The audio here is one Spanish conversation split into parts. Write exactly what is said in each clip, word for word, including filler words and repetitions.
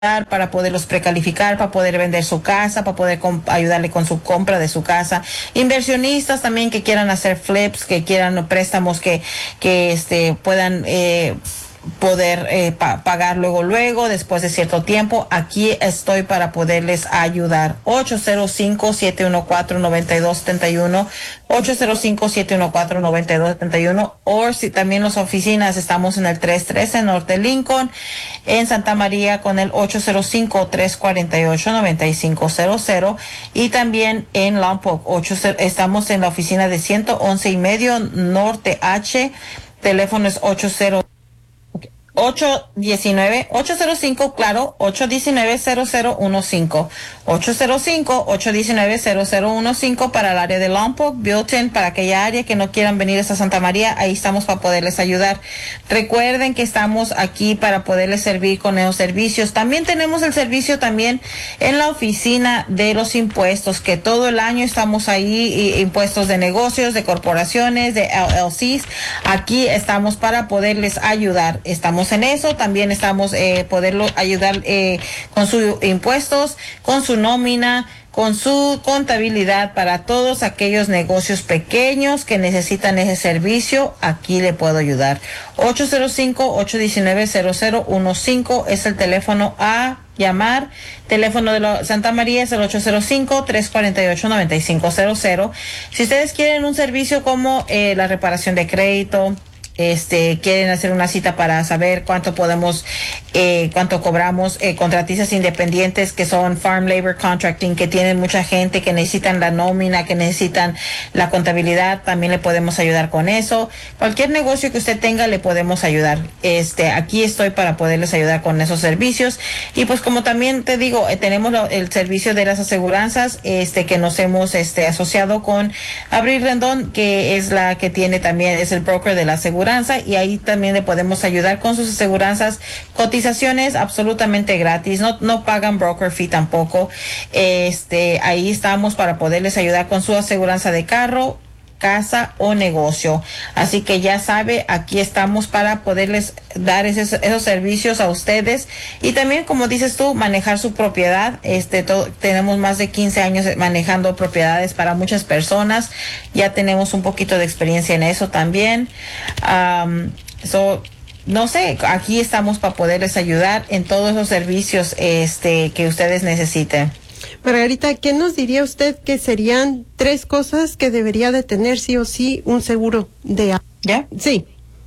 para poderlos precalificar, para poder vender su casa, para poder ayudarle con su compra de su casa. Inversionistas también que quieran hacer flips, que quieran préstamos que, que este, puedan eh, poder eh, pa pagar luego, luego, después de cierto tiempo. Aquí estoy para poderles ayudar. ocho cero cinco, siete uno cuatro, nueve dos siete uno, ocho cero cinco, siete uno cuatro, nueve dos siete uno, o si también las oficinas estamos en el tres trece Norte Lincoln, en Santa María con el ocho cero cinco, tres cuatro ocho, nueve cinco cero cero, y también en Lompoc estamos en la oficina de ciento once y medio Norte H, teléfono es ocho cero ocho diecinueve, ocho cero cinco, claro, ocho diecinueve, cero cero uno cinco, ocho cero cinco, ocho diecinueve, cero cero uno cinco para el área de Lompoc, Builton, para aquella área que no quieran venir a Santa María, ahí estamos para poderles ayudar. Recuerden que estamos aquí para poderles servir con esos servicios. También tenemos el servicio también en la oficina de los impuestos, que todo el año estamos ahí, impuestos de negocios, de corporaciones, de L L Cs, aquí estamos para poderles ayudar. Estamos en eso, también estamos eh, poderlo ayudar eh, con sus impuestos, con su nómina, con su contabilidad para todos aquellos negocios pequeños que necesitan ese servicio. Aquí le puedo ayudar. ocho cero cinco, ocho diecinueve, cero cero uno cinco es el teléfono a llamar. Teléfono de la Santa María es el ocho cero cinco, tres cuatro ocho, nueve cinco cero cero. Si ustedes quieren un servicio como eh, la reparación de crédito, Este, quieren hacer una cita para saber cuánto podemos, eh, cuánto cobramos, eh, contratistas independientes que son Farm Labor Contracting, que tienen mucha gente, que necesitan la nómina, que necesitan la contabilidad, también le podemos ayudar con eso. Cualquier negocio que usted tenga, le podemos ayudar. Este, aquí estoy para poderles ayudar con esos servicios. Y pues como también te digo, eh, tenemos lo, el servicio de las aseguranzas, este, que nos hemos, este, asociado con Abril Rendón, que es la que tiene también, es el broker de la aseguranza, y ahí también le podemos ayudar con sus aseguranzas, cotizaciones absolutamente gratis, no, no pagan broker fee tampoco. Este, ahí estamos para poderles ayudar con su aseguranza de carro, casa o negocio. Así que ya sabe, aquí estamos para poderles dar esos, esos servicios a ustedes, y también, como dices tú, manejar su propiedad. Este, to, tenemos más de quince años manejando propiedades para muchas personas, ya tenemos un poquito de experiencia en eso también. Um, so, no sé, aquí estamos para poderles ayudar en todos los servicios este, que ustedes necesiten. Margarita, ¿qué nos diría usted que serían tres cosas que debería de tener sí o sí un seguro de... ¿Ya? Sí.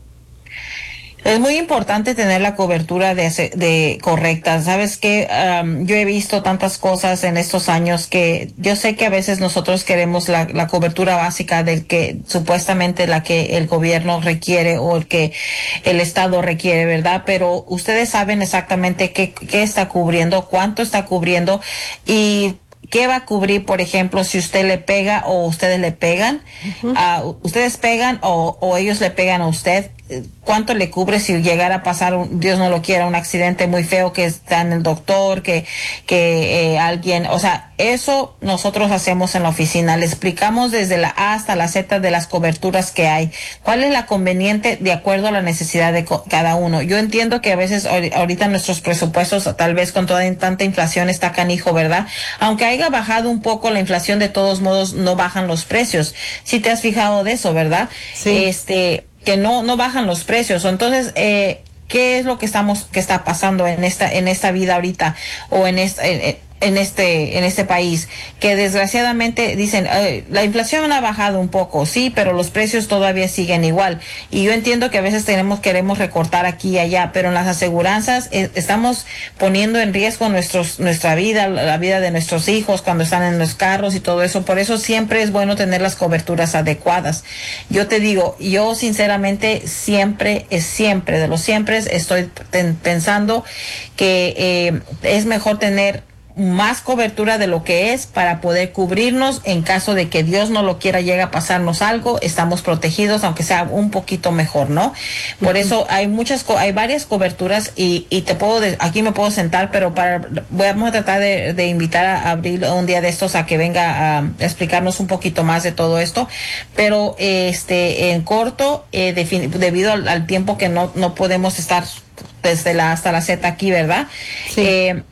Es muy importante tener la cobertura de, de correcta. Sabes que um, yo he visto tantas cosas en estos años que yo sé que a veces nosotros queremos la, la cobertura básica del que supuestamente la que el gobierno requiere o el que el Estado requiere, ¿verdad? Pero ustedes saben exactamente qué, qué está cubriendo, cuánto está cubriendo y qué va a cubrir. Por ejemplo, si usted le pega o ustedes le pegan, uh-huh. uh, ustedes pegan o, o ellos le pegan a usted, cuánto le cubre si llegara a pasar, un, Dios no lo quiera, un accidente muy feo, que está en el doctor, que que eh, alguien, o sea, eso nosotros hacemos en la oficina. Le explicamos desde la A hasta la Z de las coberturas que hay, cuál es la conveniente de acuerdo a la necesidad de cada uno. Yo entiendo que a veces ahorita nuestros presupuestos, tal vez con toda tanta inflación, está canijo, ¿verdad? Aunque haya bajado un poco la inflación, de todos modos no bajan los precios. Si te has fijado de eso, ¿verdad? Sí. Este, que no no bajan los precios. Entonces, eh, ¿qué es lo que estamos que está pasando en esta en esta vida ahorita, o en esta en, en este en este país? Que desgraciadamente dicen eh, la inflación ha bajado un poco, sí, pero los precios todavía siguen igual. Y yo entiendo que a veces tenemos queremos recortar aquí y allá, pero en las aseguranzas eh, estamos poniendo en riesgo nuestros nuestra vida, la vida de nuestros hijos cuando están en los carros y todo eso. Por eso siempre es bueno tener las coberturas adecuadas. Yo te digo, yo sinceramente siempre es siempre de los siempre estoy ten, pensando que eh, es mejor tener más cobertura de lo que es para poder cubrirnos en caso de que Dios no lo quiera, llega a pasarnos algo, estamos protegidos, aunque sea un poquito mejor, ¿no? Por uh-huh. eso hay muchas, hay varias coberturas y, y te puedo, de, aquí me puedo sentar, pero para, vamos a tratar de, de invitar a Abril un día de estos a que venga a explicarnos un poquito más de todo esto, pero este, en corto, eh, defin, debido al, al tiempo que no, no podemos estar desde la hasta la Z aquí, ¿verdad? Sí. Eh,